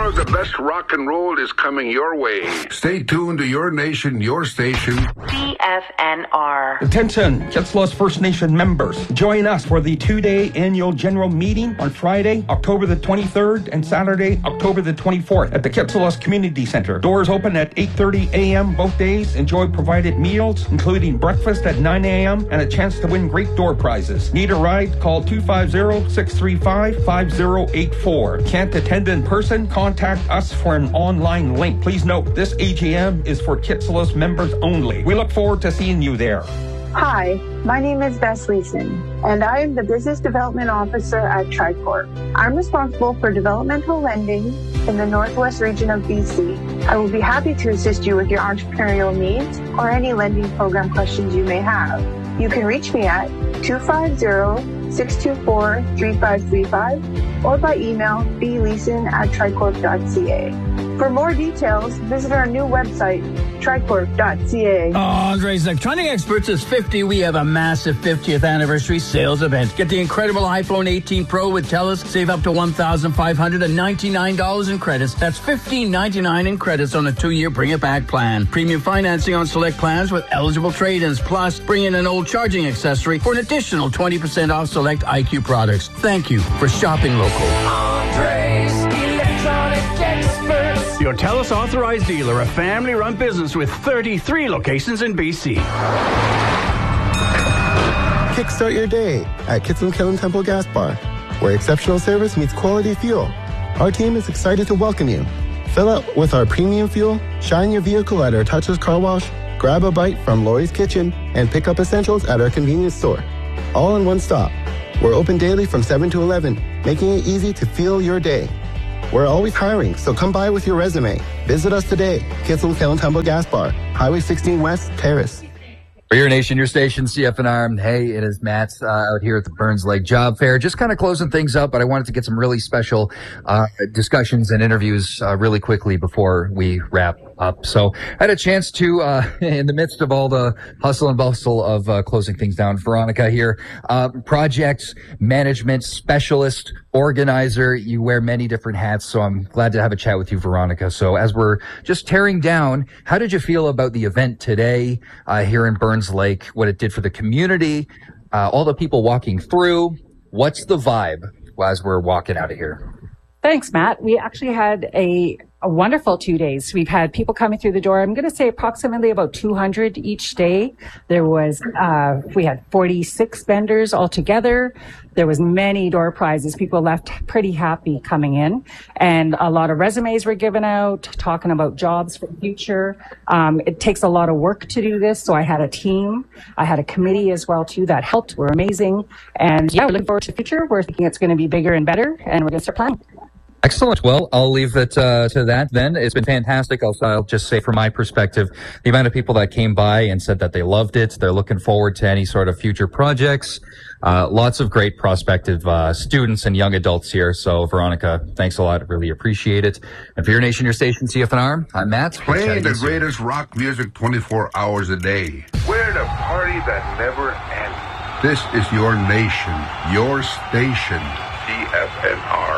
More of the best rock and roll is coming your way. Stay tuned to your nation, your station. CFNR. Attention, Kitsilos First Nation members. Join us for the 2-day annual general meeting on Friday, October the 23rd and Saturday, October the 24th at the Kitsilos Community Center. Doors open at 8:30 a.m. both days. Enjoy provided meals, including breakfast at 9 a.m. and a chance to win great door prizes. Need a ride? Call 250-635-5084. Can't attend in person? Contact us for an online link. Please note, this AGM is for Kitsilos members only. We look forward to seeing you there. Hi, my name is Bess Leeson, and I am the Business Development Officer at Tricorp. I'm responsible for developmental lending in the Northwest region of BC. I will be happy to assist you with your entrepreneurial needs or any lending program questions you may have. You can reach me at 250-624-3535 or by email bleeson@tricorp.ca. For more details, visit our new website, tricorp.ca. Andre's Electronic Experts is 50. We have a massive 50th anniversary sales event. Get the incredible iPhone 18 Pro with TELUS. Save up to $1,599 in credits. That's $1,599 in credits on a 2-year Bring It Back plan. Premium financing on select plans with eligible trade-ins. Plus, bring in an old charging accessory for an additional 20% off select IQ products. Thank you for shopping local. Andre's Electronic Experts. Your TELUS authorized dealer, a family-run business with 33 locations in BC. Kickstart your day at Kitsilos Kiln Temple Gas Bar, where exceptional service meets quality fuel. Our team is excited to welcome you. Fill up with our premium fuel, shine your vehicle at our touchless car wash, grab a bite from Lori's Kitchen, and pick up essentials at our convenience store. All in one stop. We're open daily from 7 to 11, making it easy to fuel your day. We're always hiring, so come by with your resume. Visit us today, Kitsilos Kiln Temple Gas Bar, Highway 16 West, Terrace. For your nation, your station, CFNR. Hey, it is Matt out here at the Burns Lake Job Fair. Just kind of closing things up, but I wanted to get some really special discussions and interviews really quickly before we wrap up. So I had a chance to, in the midst of all the hustle and bustle of closing things down, Veronica here, project management specialist, organizer. You wear many different hats, so I'm glad to have a chat with you, Veronica. So as we're just tearing down, how did you feel about the event today here in Burns Lake, what it did for the community, all the people walking through? What's the vibe as we're walking out of here? Thanks, Matt. We actually had a wonderful 2 days. We've had people coming through the door. I'm going to say approximately about 200 each day. There was, we had 46 vendors altogether. There was many door prizes. People left pretty happy coming in, and a lot of resumes were given out, talking about jobs for the future. It takes a lot of work to do this. So I had a team. I had a committee as well too that helped. We're amazing. And yeah, we're looking forward to the future. We're thinking it's going to be bigger and better, and we're going to start planning. Excellent. Well, I'll leave it to that then. It's been fantastic. I'll just say from my perspective, the amount of people that came by and said that they loved it. They're looking forward to any sort of future projects. Lots of great prospective students and young adults here. So, Veronica, thanks a lot. Really appreciate it. And for your nation, your station, CFNR, I'm Matt. Playing the greatest rock music 24 hours a day. We're the party that never ends. This is your nation, your station, CFNR.